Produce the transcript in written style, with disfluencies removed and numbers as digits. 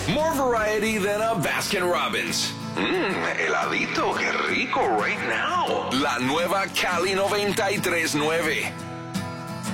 More variety than a Baskin-Robbins. Heladito, qué rico, right now. La nueva Cali 93.9.